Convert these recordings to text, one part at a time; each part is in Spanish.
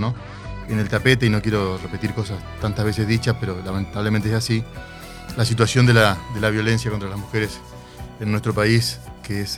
¿no? En el tapete, y no quiero repetir cosas tantas veces dichas, pero lamentablemente es así, la situación de la violencia contra las mujeres en nuestro país, que es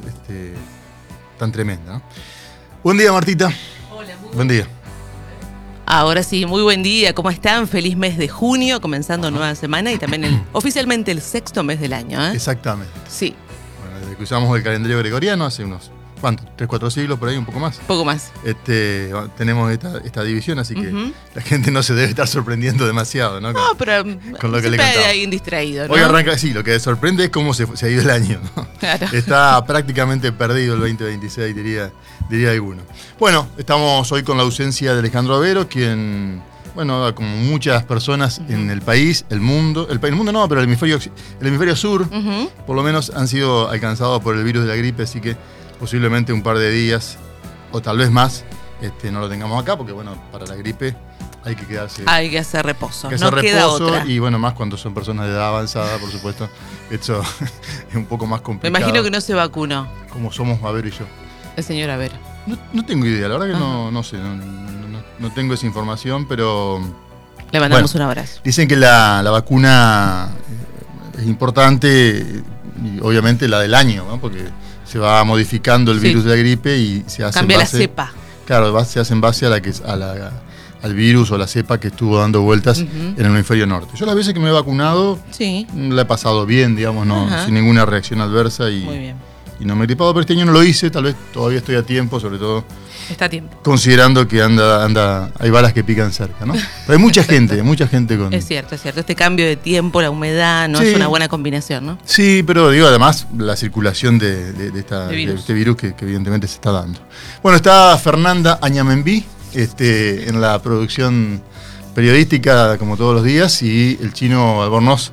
tan tremenda, ¿no? Buen día, Martita. Hola, muy buen día. Ahora sí, muy buen día, ¿cómo están? Feliz mes de junio, comenzando nueva semana y también oficialmente el 6º mes del año, ¿eh? Exactamente. Sí. Bueno, desde que usamos el calendario gregoriano hace unos, ¿cuánto? 3, 4 siglos, por ahí, un poco más. Poco más. Tenemos esta división, así que la gente no se debe estar sorprendiendo demasiado, ¿no? No, pero con lo que le siempre hay contaba. alguien distraído, ¿no? Hoy arranca así, lo que sorprende es cómo se ha ido el año, ¿no? Claro. Está prácticamente perdido el 2026, diría alguno. Bueno, estamos hoy con la ausencia de Alejandro Avero, quien, bueno, como muchas personas en el país, el mundo no, pero el hemisferio sur, por lo menos han sido alcanzados por el virus de la gripe, así que posiblemente un par de días, o tal vez más, no lo tengamos acá, porque bueno, para la gripe hay que quedarse. Hay que hacer reposo, Que no hacer queda reposo, otra. y bueno, más cuando son personas de edad avanzada, por supuesto, eso es un poco más Me complicado. imagino que no se vacunó Como somos Avero y yo. el señor Avero. No tengo idea, la verdad que no sé, no tengo esa información, pero Le mandamos bueno, un abrazo. dicen que la vacuna es importante, y obviamente la del año, ¿no? Porque se va modificando el virus de la gripe y se hace Cambia en base, la cepa. Claro, se hace en base al virus o la cepa que estuvo dando vueltas en el hemisferio norte. Yo las veces que me he vacunado, Sí. la he pasado bien, digamos, sin ninguna reacción adversa Muy bien. y no me he gripado, pero este año no lo hice, tal vez todavía estoy a tiempo, sobre todo Está a tiempo. considerando que hay balas que pican cerca, ¿no? Pero hay mucha gente con... Es cierto. Este cambio de tiempo, la humedad, no Sí. es una buena combinación, ¿no? Sí, pero digo, además, la circulación de virus. este virus que evidentemente se está dando. Bueno, está Fernanda Añamenví en la producción periodística, como todos los días, y el Chino Albornoz.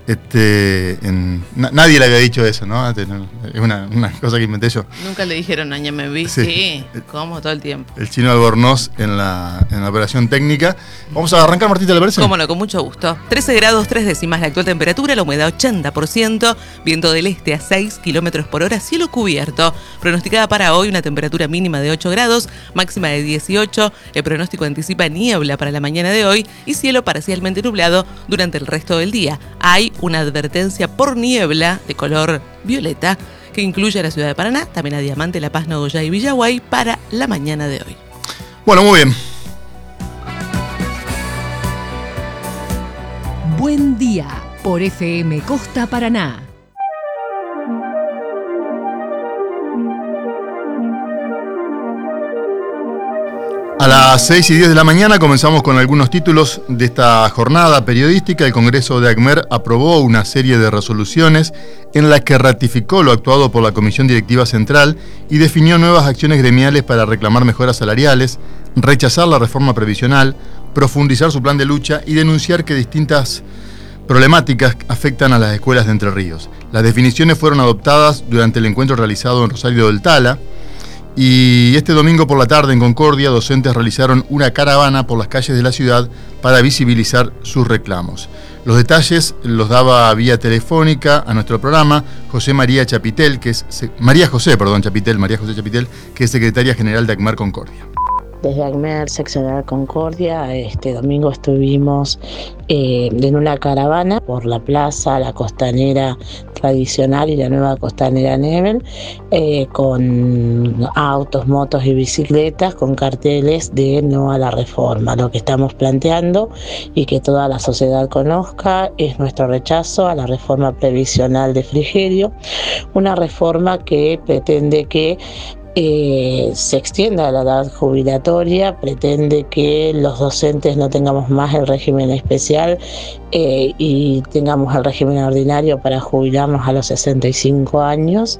Nadie le había dicho eso, ¿no? Es una cosa que inventé yo. Nunca le dijeron año me vi. Sí, como todo el tiempo. El Chino Albornoz en la operación técnica. Vamos a arrancar, Martita, ¿le parece? Cómo no, con mucho gusto. 13 grados 3 décimas la actual temperatura, la humedad 80%, viento del este a 6 kilómetros por hora, cielo cubierto. Pronosticada para hoy una temperatura mínima de 8 grados, máxima de 18. El pronóstico anticipa niebla para la mañana de hoy y cielo parcialmente nublado durante el resto del día. Hay una advertencia por niebla de color violeta que incluye a la ciudad de Paraná, también a Diamante, La Paz, Nogoyá y Villaguay para la mañana de hoy. Bueno, muy bien. Buen día por FM Costa Paraná. A las 6:10 de la mañana comenzamos con algunos títulos de esta jornada periodística. El Congreso de ACMER aprobó una serie de resoluciones en las que ratificó lo actuado por la Comisión Directiva Central y definió nuevas acciones gremiales para reclamar mejoras salariales, rechazar la reforma previsional, profundizar su plan de lucha y denunciar que distintas problemáticas afectan a las escuelas de Entre Ríos. Las definiciones fueron adoptadas durante el encuentro realizado en Rosario del Tala. Y este domingo por la tarde en Concordia, docentes realizaron una caravana por las calles de la ciudad para visibilizar sus reclamos. Los detalles los daba vía telefónica a nuestro programa María José Chapitel, que es secretaria general de ACMER Concordia. Desde ACMER Seccional Concordia, este domingo estuvimos en una caravana por la plaza, la costanera tradicional y la nueva costanera Nebel, con autos, motos y bicicletas, con carteles de no a la reforma. Lo que estamos planteando y que toda la sociedad conozca es nuestro rechazo a la reforma previsional de Frigerio, una reforma que pretende que se extienda la edad jubilatoria, pretende que los docentes no tengamos más el régimen especial y tengamos el régimen ordinario para jubilarnos a los 65 años.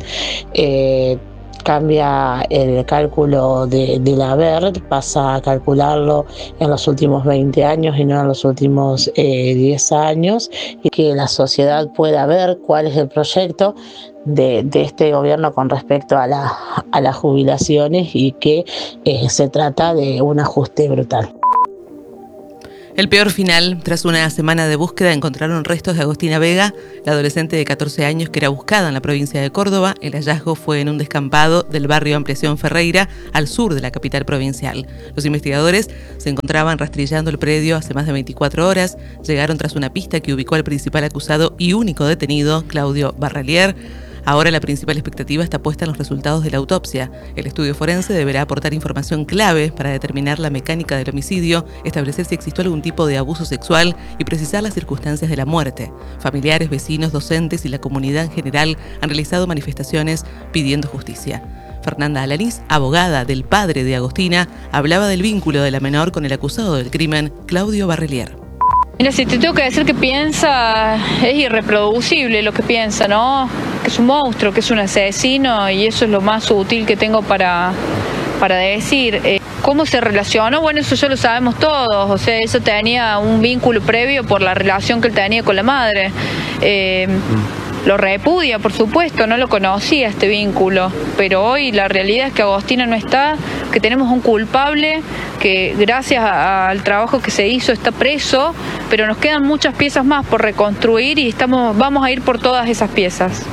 Cambia el cálculo del haber, pasa a calcularlo en los últimos 20 años y no en los últimos 10 años, y que la sociedad pueda ver cuál es el proyecto de este gobierno con respecto a las jubilaciones y que se trata de un ajuste brutal. El peor final. Tras una semana de búsqueda encontraron restos de Agostina Vega, la adolescente de 14 años que era buscada en la provincia de Córdoba. El hallazgo fue en un descampado del barrio Ampliación Ferreira, al sur de la capital provincial. Los investigadores se encontraban rastrillando el predio hace más de 24 horas. Llegaron tras una pista que ubicó al principal acusado y único detenido, Claudio Barralier. Ahora la principal expectativa está puesta en los resultados de la autopsia. El estudio forense deberá aportar información clave para determinar la mecánica del homicidio, establecer si existió algún tipo de abuso sexual y precisar las circunstancias de la muerte. Familiares, vecinos, docentes y la comunidad en general han realizado manifestaciones pidiendo justicia. Fernanda Alanís, abogada del padre de Agostina, hablaba del vínculo de la menor con el acusado del crimen, Claudio Barralier. Mira, si te tengo que decir que piensa, es irreproducible lo que piensa, ¿no? Que es un monstruo, que es un asesino, y eso es lo más útil que tengo para decir. ¿Cómo se relacionó? Bueno, eso ya lo sabemos todos, o sea, eso tenía un vínculo previo por la relación que él tenía con la madre. Lo repudia, por supuesto, no lo conocía este vínculo, pero hoy la realidad es que Agostina no está, que tenemos un culpable que gracias al trabajo que se hizo está preso, pero nos quedan muchas piezas más por reconstruir y vamos a ir por todas esas piezas.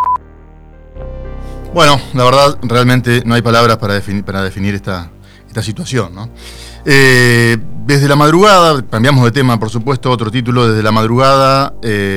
Bueno, la verdad, realmente no hay palabras para definir esta situación, ¿no? Desde la madrugada, cambiamos de tema, por supuesto, otro título, desde la madrugada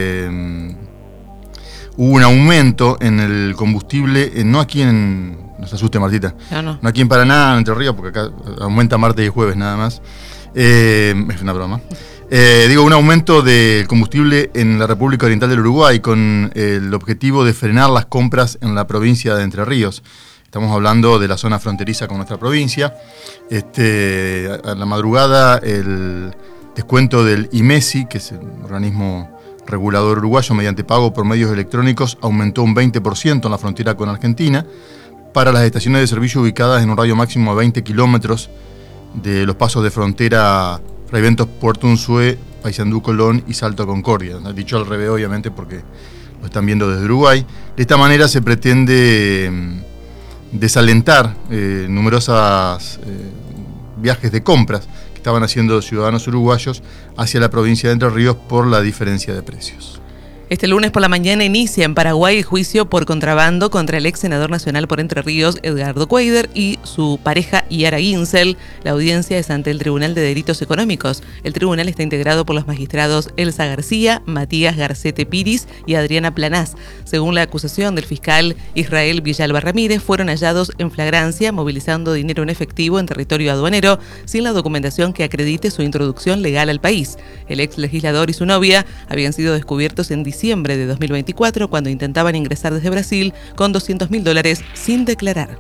hubo un aumento en el combustible, no aquí en... No se asuste, Martita. No aquí en Paraná, en Entre Ríos, porque acá aumenta martes y jueves nada más. Es una broma. Un aumento del combustible en la República Oriental del Uruguay con el objetivo de frenar las compras en la provincia de Entre Ríos. Estamos hablando de la zona fronteriza con nuestra provincia. A la madrugada el descuento del IMESI, que es el organismo regulador uruguayo, mediante pago por medios electrónicos, aumentó un 20% en la frontera con Argentina para las estaciones de servicio ubicadas en un radio máximo de 20 kilómetros de los pasos de frontera Fray Ventos, Puerto Unzué, Paysandú, Colón y Salto Concordia. Dicho al revés, obviamente, porque lo están viendo desde Uruguay. De esta manera se pretende desalentar numerosas viajes de compras que estaban haciendo ciudadanos uruguayos hacia la provincia de Entre Ríos por la diferencia de precios. Este lunes por la mañana inicia en Paraguay el juicio por contrabando contra el ex senador nacional por Entre Ríos, Edgardo Cuader, y su pareja Yara Ginsel. La audiencia es ante el Tribunal de Delitos Económicos. El tribunal está integrado por los magistrados Elsa García, Matías Garcete Piris y Adriana Planás. Según la acusación del fiscal Israel Villalba Ramírez, fueron hallados en flagrancia movilizando dinero en efectivo en territorio aduanero sin la documentación que acredite su introducción legal al país. El ex legislador y su novia habían sido descubiertos en diciembre de 2024 cuando intentaban ingresar desde Brasil con $200.000 sin declarar.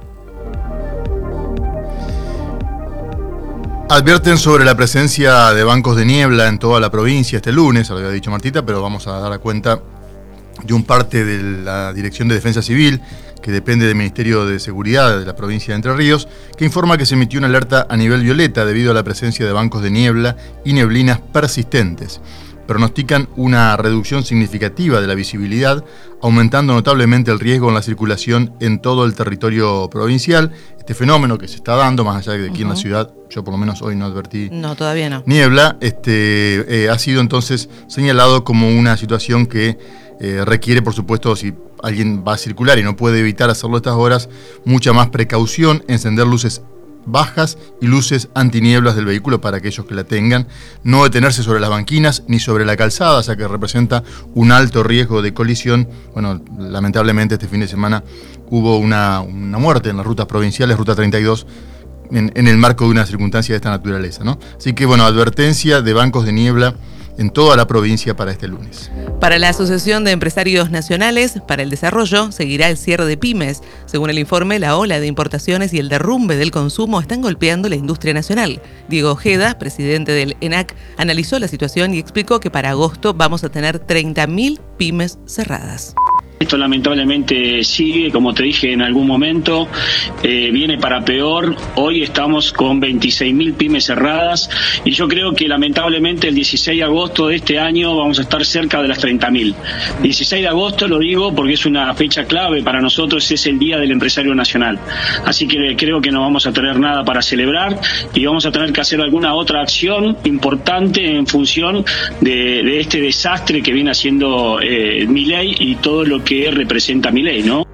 Advierten sobre la presencia de bancos de niebla en toda la provincia este lunes, lo había dicho Martita, pero vamos a dar cuenta de un parte de la Dirección de Defensa Civil, que depende del Ministerio de Seguridad de la provincia de Entre Ríos, que informa que se emitió una alerta a nivel violeta debido a la presencia de bancos de niebla y neblinas persistentes. Pronostican una reducción significativa de la visibilidad, aumentando notablemente el riesgo en la circulación en todo el territorio provincial. Este fenómeno que se está dando, más allá de aquí en la ciudad, yo por lo menos hoy no advertí todavía no. Niebla, ha sido entonces señalado como una situación que requiere, por supuesto, si alguien va a circular y no puede evitar hacerlo a estas horas, mucha más precaución, encender luces bajas y luces antinieblas del vehículo para aquellos que la tengan, no detenerse sobre las banquinas ni sobre la calzada, ya que representa un alto riesgo de colisión. Bueno, lamentablemente este fin de semana hubo una muerte en las rutas provinciales, Ruta 32, en el marco de una circunstancia de esta naturaleza, ¿no? Así que, bueno, advertencia de bancos de niebla en toda la provincia para este lunes. Para la Asociación de Empresarios Nacionales para el Desarrollo seguirá el cierre de pymes. Según el informe, la ola de importaciones y el derrumbe del consumo están golpeando la industria nacional. Diego Ojeda, presidente del ENAC, analizó la situación y explicó que para agosto vamos a tener 30.000 pymes cerradas. Esto lamentablemente sigue, como te dije en algún momento, viene para peor. Hoy estamos con 26.000 pymes cerradas y yo creo que lamentablemente el 16 de agosto de este año vamos a estar cerca de las 30.000. 16 de agosto lo digo porque es una fecha clave para nosotros, es el Día del Empresario Nacional. Así que creo que no vamos a tener nada para celebrar y vamos a tener que hacer alguna otra acción importante en función de este desastre que viene haciendo Milei y todo lo que representa Milei, ¿no?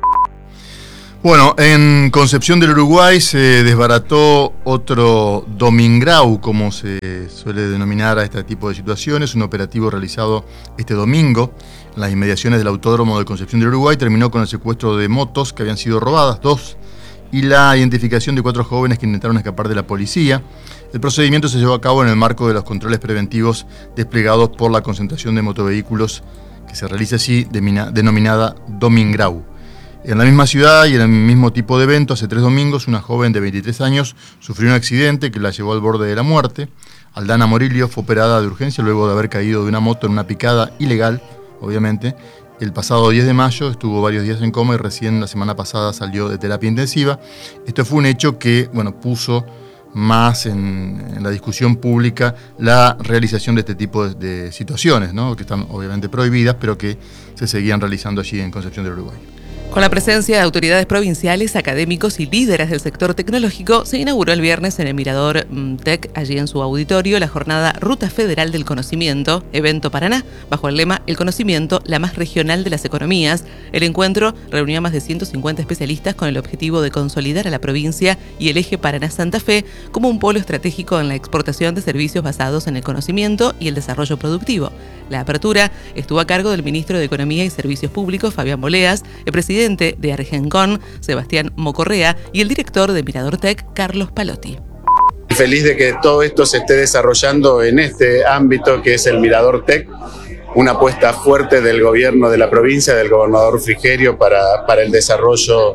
Bueno, en Concepción del Uruguay se desbarató otro Domingrau, como se suele denominar a este tipo de situaciones. Un operativo realizado este domingo en las inmediaciones del Autódromo de Concepción del Uruguay terminó con el secuestro de motos que habían sido robadas, 2, y la identificación de 4 jóvenes que intentaron escapar de la policía. El procedimiento se llevó a cabo en el marco de los controles preventivos desplegados por la concentración de motovehículos que se realiza así, denominada Domingrau. En la misma ciudad y en el mismo tipo de evento, hace 3 domingos, una joven de 23 años sufrió un accidente que la llevó al borde de la muerte. Aldana Morillo fue operada de urgencia luego de haber caído de una moto en una picada ilegal, obviamente. El pasado 10 de mayo estuvo varios días en coma y recién la semana pasada salió de terapia intensiva. Esto fue un hecho que, puso más en la discusión pública la realización de este tipo de situaciones, ¿no? Que están obviamente prohibidas, pero que se seguían realizando allí en Concepción del Uruguay. Con la presencia de autoridades provinciales, académicos y líderes del sector tecnológico, se inauguró el viernes en el Mirador Tec, allí en su auditorio, la jornada Ruta Federal del Conocimiento, Evento Paraná, bajo el lema El conocimiento, la más regional de las economías. El encuentro reunió a más de 150 especialistas con el objetivo de consolidar a la provincia y el eje Paraná-Santa Fe como un polo estratégico en la exportación de servicios basados en el conocimiento y el desarrollo productivo. La apertura estuvo a cargo del ministro de Economía y Servicios Públicos, Fabián Boleas, el presidente de Argencon, Sebastián Mocorrea, y el director de Mirador Tec, Carlos Palotti. Feliz de que todo esto se esté desarrollando en este ámbito que es el Mirador Tec, una apuesta fuerte del gobierno de la provincia, del gobernador Frigerio para el desarrollo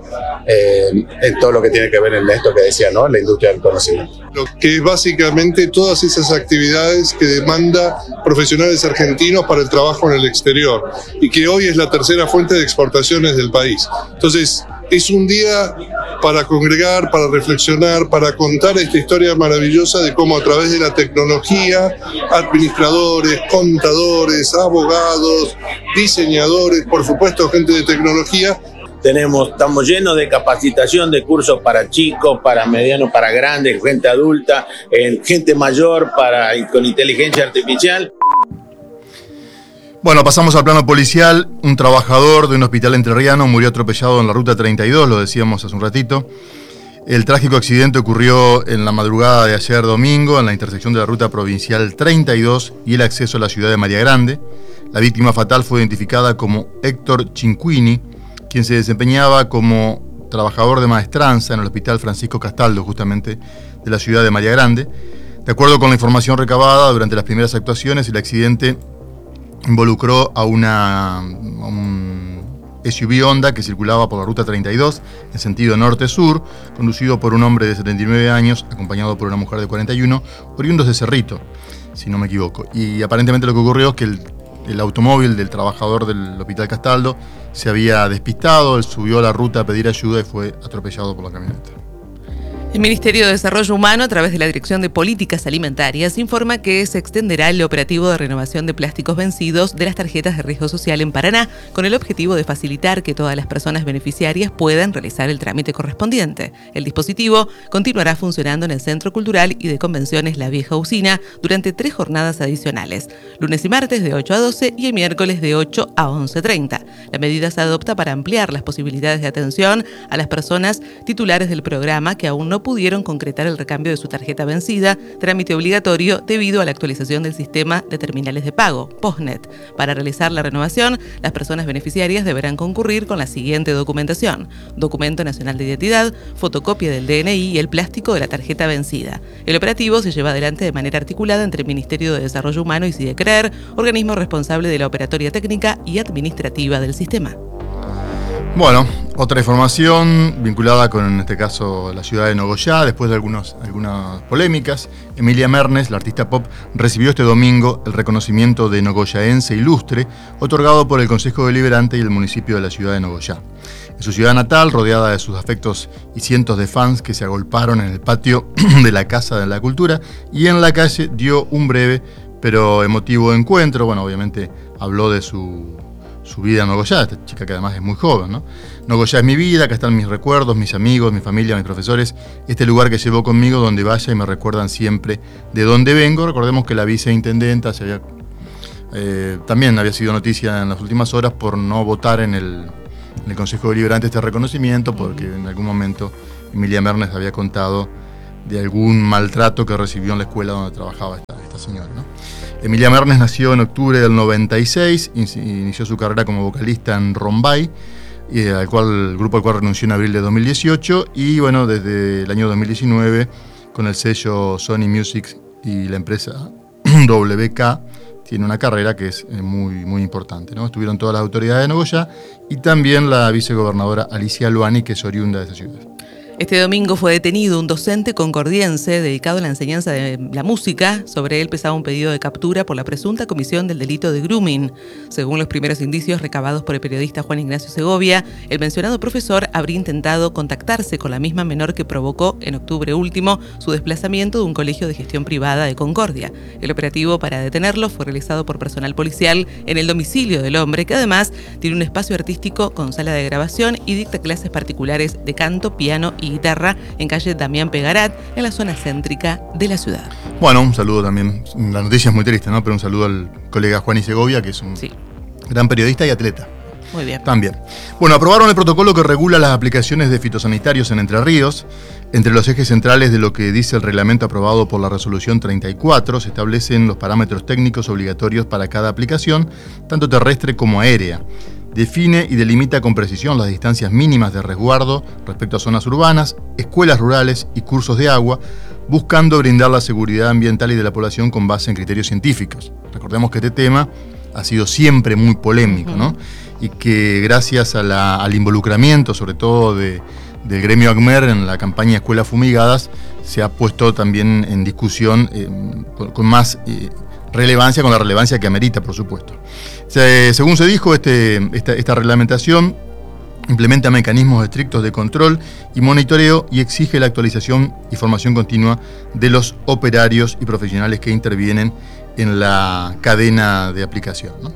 en todo lo que tiene que ver en esto que decía, ¿no? La industria del conocimiento. Lo que básicamente todas esas actividades que demanda profesionales argentinos para el trabajo en el exterior y que hoy es la tercera fuente de exportaciones del país. Entonces, es un día para congregar, para reflexionar, para contar esta historia maravillosa de cómo a través de la tecnología, administradores, contadores, abogados, diseñadores, por supuesto gente de tecnología. Estamos llenos de capacitación, de cursos para chicos, para medianos, para grandes, gente adulta, gente mayor, con inteligencia artificial. Bueno, pasamos al plano policial. Un trabajador de un hospital entrerriano murió atropellado en la ruta 32, lo decíamos hace un ratito. El trágico accidente ocurrió en la madrugada de ayer domingo, en la intersección de la ruta provincial 32 y el acceso a la ciudad de María Grande. La víctima fatal fue identificada como Héctor Cinquini, quien se desempeñaba como trabajador de maestranza en el Hospital Francisco Castaldo, justamente de la ciudad de María Grande. De acuerdo con la información recabada durante las primeras actuaciones, el accidente involucró a un SUV Honda que circulaba por la ruta 32 en sentido norte-sur, conducido por un hombre de 79 años, acompañado por una mujer de 41, oriundos de Cerrito, si no me equivoco. Y aparentemente lo que ocurrió es que el automóvil del trabajador del Hospital Castaldo se había despistado, él subió a la ruta a pedir ayuda y fue atropellado por la camioneta. El Ministerio de Desarrollo Humano, a través de la Dirección de Políticas Alimentarias, informa que se extenderá el operativo de renovación de plásticos vencidos de las tarjetas de riesgo social en Paraná, con el objetivo de facilitar que todas las personas beneficiarias puedan realizar el trámite correspondiente. El dispositivo continuará funcionando en el Centro Cultural y de Convenciones La Vieja Usina durante 3 jornadas adicionales, lunes y martes de 8 a 12 y el miércoles de 8 a 11:30. La medida se adopta para ampliar las posibilidades de atención a las personas titulares del programa que aún no pudieron concretar el recambio de su tarjeta vencida, trámite obligatorio debido a la actualización del sistema de terminales de pago, POSNET. Para realizar la renovación, las personas beneficiarias deberán concurrir con la siguiente documentación: documento nacional de identidad, fotocopia del DNI y el plástico de la tarjeta vencida. El operativo se lleva adelante de manera articulada entre el Ministerio de Desarrollo Humano y SIDECREER, organismo responsable de la operatoria técnica y administrativa del sistema. Bueno, Otra información vinculada con, en este caso, la ciudad de Nogoyá, después de algunas polémicas, Emilia Mernes, la artista pop, recibió este domingo el reconocimiento de Nogoyaense Ilustre, otorgado por el Consejo Deliberante y el municipio de la ciudad de Nogoyá. En su ciudad natal, rodeada de sus afectos y cientos de fans que se agolparon en el patio de la Casa de la Cultura y en la calle, dio un breve pero emotivo encuentro. Bueno, obviamente habló de su vida en Nogoyá, esta chica que además es muy joven, ¿no? Nogoyá es mi vida, acá están mis recuerdos, mis amigos, mi familia, mis profesores, este lugar que llevo conmigo donde vaya y me recuerdan siempre de dónde vengo. Recordemos que la viceintendenta también había sido noticia en las últimas horas por no votar en el Consejo Deliberante este reconocimiento, porque en algún momento Emilia Mernes había contado de algún maltrato que recibió en la escuela donde trabajaba esta señora, ¿no? Emilia Mernes nació en octubre del 96, inició su carrera como vocalista en Rombay, el grupo al cual renunció en abril de 2018, y bueno, desde el año 2019, con el sello Sony Music y la empresa WK, tiene una carrera que es muy, muy importante, ¿no? Estuvieron todas las autoridades de Nogoyá y también la vicegobernadora Alicia Luani, que es oriunda de esa ciudad. Este domingo fue detenido un docente concordiense dedicado a la enseñanza de la música. Sobre él pesaba un pedido de captura por la presunta comisión del delito de grooming. Según los primeros indicios recabados por el periodista Juan Ignacio Segovia, el mencionado profesor habría intentado contactarse con la misma menor que provocó en octubre último su desplazamiento de un colegio de gestión privada de Concordia. El operativo para detenerlo fue realizado por personal policial en el domicilio del hombre, que además tiene un espacio artístico con sala de grabación y dicta clases particulares de canto, piano y guitarra en calle Damián Pegarat, en la zona céntrica de la ciudad. Bueno, un saludo también, la noticia es muy triste, ¿no? Pero un saludo al colega Juan Segovia, que es un gran periodista y atleta. Muy bien. También. Bueno, aprobaron el protocolo que regula las aplicaciones de fitosanitarios en Entre Ríos. Entre los ejes centrales de lo que dice el reglamento aprobado por la resolución 34, se establecen los parámetros técnicos obligatorios para cada aplicación, tanto terrestre como aérea. Define y delimita con precisión las distancias mínimas de resguardo respecto a zonas urbanas, escuelas rurales y cursos de agua, buscando brindar la seguridad ambiental y de la población con base en criterios científicos. Recordemos que este tema ha sido siempre muy polémico, ¿no? Y que gracias al involucramiento, sobre todo del gremio ACMER en la campaña Escuelas Fumigadas, se ha puesto también en discusión con más relevancia, con la relevancia que amerita, por supuesto. Según se dijo, esta reglamentación implementa mecanismos estrictos de control y monitoreo y exige la actualización y formación continua de los operarios y profesionales que intervienen en la cadena de aplicación, ¿no?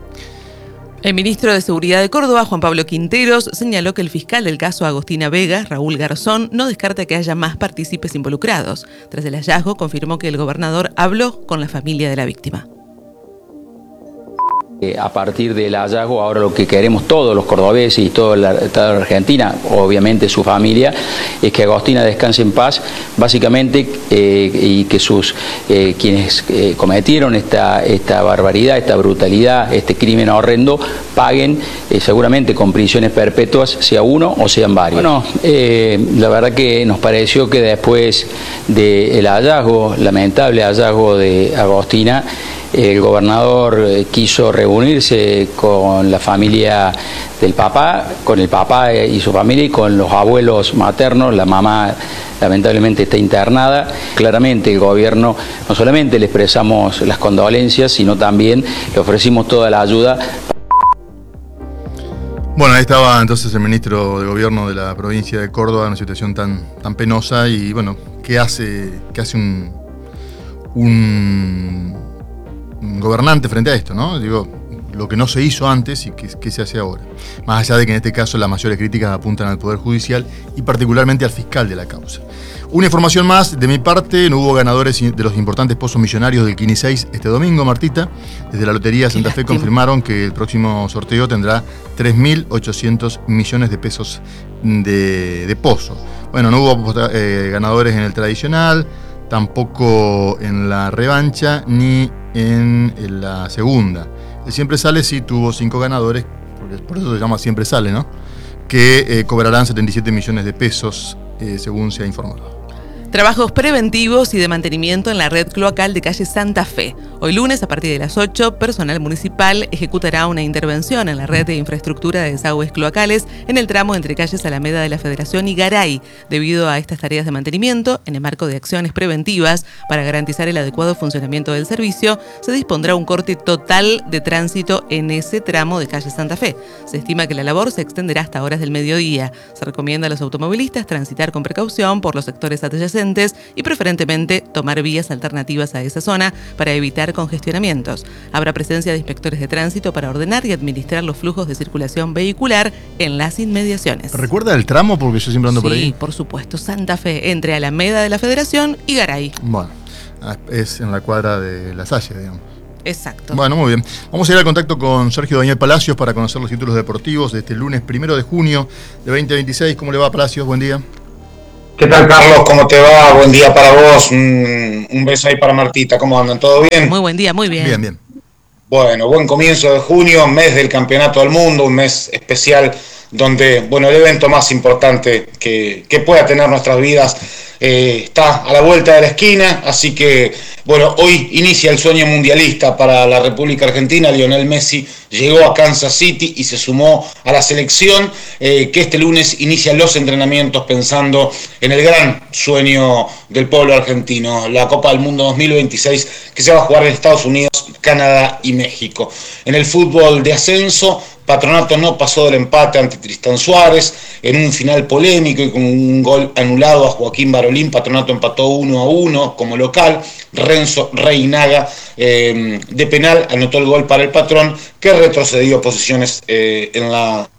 El ministro de Seguridad de Córdoba, Juan Pablo Quinteros, señaló que el fiscal del caso Agostina Vega, Raúl Garzón, no descarta que haya más partícipes involucrados. Tras el hallazgo, confirmó que el gobernador habló con la familia de la víctima. A partir del hallazgo, ahora lo que queremos todos los cordobeses y toda la Argentina, obviamente su familia, es que Agostina descanse en paz, básicamente, y que quienes cometieron esta barbaridad, esta brutalidad, este crimen horrendo, paguen seguramente con prisiones perpetuas, sea uno o sean varios. Bueno, la verdad que nos pareció que después del hallazgo, lamentable hallazgo de Agostina, el gobernador quiso reunirse con la familia del papá, con el papá y su familia y con los abuelos maternos. La mamá lamentablemente está internada. Claramente el gobierno, no solamente le expresamos las condolencias, sino también le ofrecimos toda la ayuda. Bueno, ahí estaba entonces el ministro de Gobierno de la provincia de Córdoba en una situación tan penosa y bueno, ¿qué hace un gobernante frente a esto, ¿no? Digo, lo que no se hizo antes y que se hace ahora. Más allá de que en este caso las mayores críticas apuntan al Poder Judicial y particularmente al fiscal de la causa. Una información más de mi parte, no hubo ganadores de los importantes pozos millonarios del Quini 6 este domingo, Martita. Desde la Lotería Santa Fe confirmaron que el próximo sorteo tendrá 3.800 millones de pesos de pozo. Bueno, no hubo ganadores en el tradicional, tampoco en la revancha, ni en la segunda. El Siempre Sale sí tuvo 5 ganadores, por eso se llama Siempre Sale, ¿no? Que cobrarán 77 millones de pesos, según se ha informado. Trabajos preventivos y de mantenimiento en la red cloacal de calle Santa Fe. Hoy lunes, a partir de las 8, personal municipal ejecutará una intervención en la red de infraestructura de desagües cloacales en el tramo entre calles Alameda de la Federación y Garay. Debido a estas tareas de mantenimiento, en el marco de acciones preventivas para garantizar el adecuado funcionamiento del servicio, se dispondrá un corte total de tránsito en ese tramo de calle Santa Fe. Se estima que la labor se extenderá hasta horas del mediodía. Se recomienda a los automovilistas transitar con precaución por los sectores adyacentes y preferentemente tomar vías alternativas a esa zona para evitar congestionamientos. Habrá presencia de inspectores de tránsito para ordenar y administrar los flujos de circulación vehicular en las inmediaciones. ¿Recuerda el tramo? Porque yo siempre ando por ahí. Sí, por supuesto, Santa Fe, entre Alameda de la Federación y Garay. Bueno, es en la cuadra de La Salle, digamos. Exacto. Bueno, muy bien. Vamos a ir al contacto con Sergio Daniel Palacios para conocer los títulos deportivos de este lunes 1 de junio de 2026. ¿Cómo le va, Palacios? Buen día. ¿Qué tal, Carlos? ¿Cómo te va? Buen día para vos. Un beso ahí para Martita. ¿Cómo andan? ¿Todo bien? Muy buen día, muy bien. Bien, bien. Bueno, buen comienzo de junio, mes del Campeonato del Mundo, un mes especial donde, bueno, el evento más importante que pueda tener nuestras vidas está a la vuelta de la esquina, así que, bueno, hoy inicia el sueño mundialista para la República Argentina. Lionel Messi llegó a Kansas City y se sumó a la selección que este lunes inicia los entrenamientos pensando en el gran sueño del pueblo argentino, la Copa del Mundo 2026 que se va a jugar en Estados Unidos, Canadá y México. En el fútbol de ascenso, Patronato no pasó del empate ante Tristán Suárez en un final polémico y con un gol anulado a Joaquín Barolín. Patronato empató 1-1 como local. Renzo Reinaga de penal anotó el gol para el Patrón, que retrocedió posiciones en la